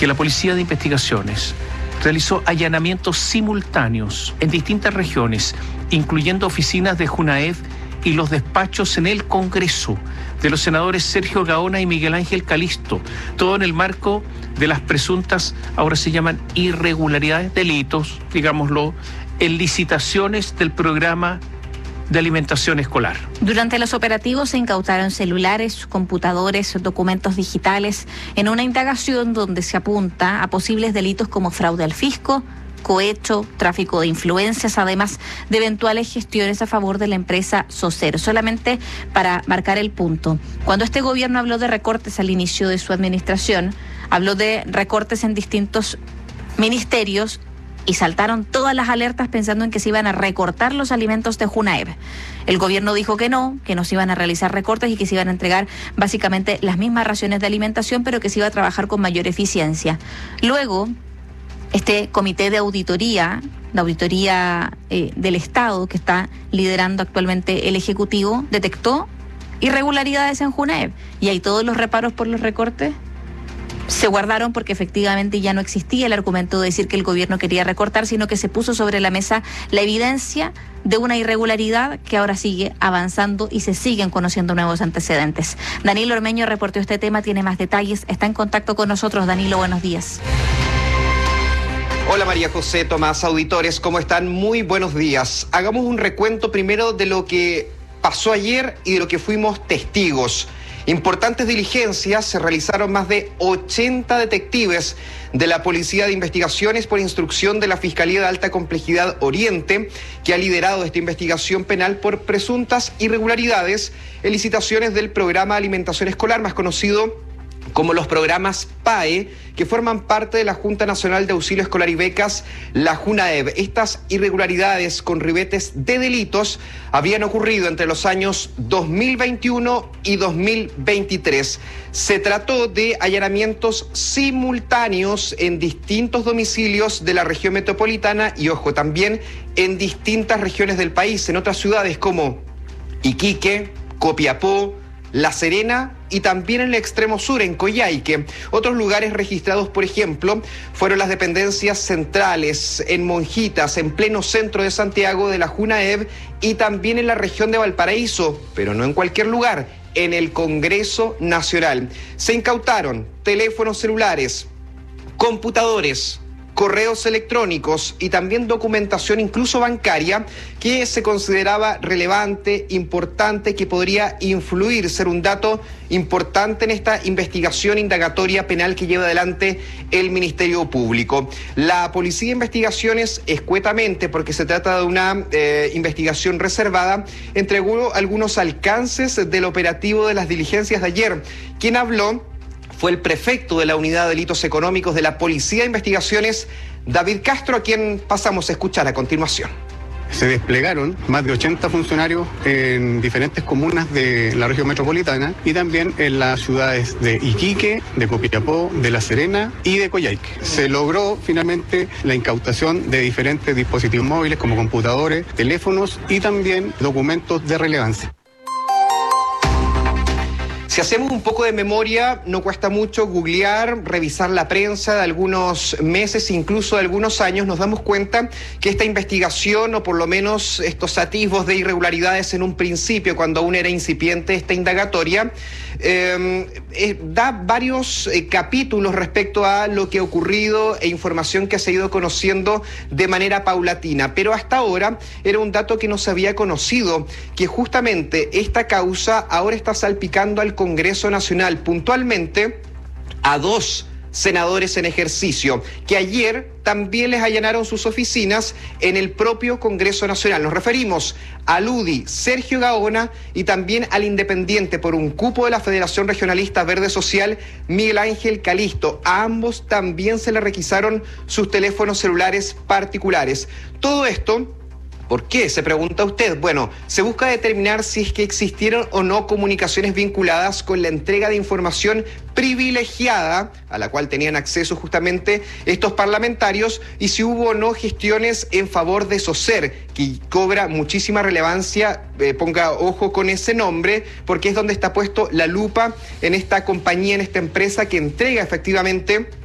que la Policía de Investigaciones realizó allanamientos simultáneos en distintas regiones, incluyendo oficinas de Junaev y los despachos en el Congreso de los senadores Sergio Gaona y Miguel Ángel Calisto, todo en el marco de las presuntas, ahora se llaman irregularidades, delitos, digámoslo, en licitaciones del programa de alimentación escolar. Durante los operativos se incautaron celulares, computadores, documentos digitales, en una indagación donde se apunta a posibles delitos como fraude al fisco, cohecho, tráfico de influencias, además de eventuales gestiones a favor de la empresa Socer. Solamente para marcar el punto, cuando este gobierno habló de recortes al inicio de su administración, habló de recortes en distintos ministerios y saltaron todas las alertas pensando en que se iban a recortar los alimentos de Junaev. El gobierno dijo que no se iban a realizar recortes y que se iban a entregar básicamente las mismas raciones de alimentación, pero que se iba a trabajar con mayor eficiencia. Luego, este comité de auditoría, del Estado que está liderando actualmente el Ejecutivo, detectó irregularidades en Junaev y ahí todos los reparos por los recortes se guardaron porque efectivamente ya no existía el argumento de decir que el gobierno quería recortar, sino que se puso sobre la mesa la evidencia de una irregularidad que ahora sigue avanzando y se siguen conociendo nuevos antecedentes. Danilo Ormeño reportó este tema, tiene más detalles, está en contacto con nosotros. Danilo, buenos días. Hola María José, Tomás, auditores, ¿cómo están? Muy buenos días. Hagamos un recuento primero de lo que pasó ayer y de lo que fuimos testigos. Importantes diligencias, se realizaron más de 80 detectives de la Policía de Investigaciones por instrucción de la Fiscalía de Alta Complejidad Oriente, que ha liderado esta investigación penal por presuntas irregularidades en licitaciones del programa de alimentación escolar, más conocido como los programas PAE, que forman parte de la Junta Nacional de Auxilio Escolar y Becas, la Junaev. Estas irregularidades con ribetes de delitos habían ocurrido entre los años 2021 y 2023. Se trató de allanamientos simultáneos en distintos domicilios de la región metropolitana y, ojo, también en distintas regiones del país, en otras ciudades como Iquique, Copiapó, La Serena y también en el extremo sur, en Coyhaique. Otros lugares registrados, por ejemplo, fueron las dependencias centrales, en Monjitas, en pleno centro de Santiago, de la Junaev, y también en la región de Valparaíso, pero no en cualquier lugar, en el Congreso Nacional. Se incautaron teléfonos celulares, computadores, correos electrónicos y también documentación, incluso bancaria, que se consideraba relevante, importante, que podría influir, ser un dato importante en esta investigación indagatoria penal que lleva adelante el Ministerio Público. La Policía de Investigaciones, escuetamente, porque se trata de una investigación reservada, entregó algunos alcances del operativo de las diligencias de ayer. Quien habló fue el prefecto de la Unidad de Delitos Económicos de la Policía de Investigaciones, David Castro, a quien pasamos a escuchar a continuación. Se desplegaron más de 80 funcionarios en diferentes comunas de la región metropolitana y también en las ciudades de Iquique, de Copiapó, de La Serena y de Coyhaique. Se logró finalmente la incautación de diferentes dispositivos móviles como computadores, teléfonos y también documentos de relevancia. Si hacemos un poco de memoria, no cuesta mucho googlear, revisar la prensa de algunos meses, incluso de algunos años, nos damos cuenta que esta investigación, o por lo menos estos atisbos de irregularidades en un principio, cuando aún era incipiente esta indagatoria, da varios capítulos respecto a lo que ha ocurrido e información que se ha ido conociendo de manera paulatina. Pero hasta ahora era un dato que no se había conocido, que justamente esta causa ahora está salpicando al Congreso Nacional, puntualmente a 2 senadores en ejercicio, que ayer también les allanaron sus oficinas en el propio Congreso Nacional. Nos referimos al UDI Sergio Gaona y también al independiente por un cupo de la Federación Regionalista Verde Social, Miguel Ángel Calisto. A ambos también se les requisaron sus teléfonos celulares particulares. Todo esto, ¿por qué? Se pregunta usted. Bueno, se busca determinar si es que existieron o no comunicaciones vinculadas con la entrega de información privilegiada a la cual tenían acceso justamente estos parlamentarios y si hubo o no gestiones en favor de Socer, que cobra muchísima relevancia, ponga ojo con ese nombre, porque es donde está puesto la lupa en esta compañía, en esta empresa que entrega efectivamente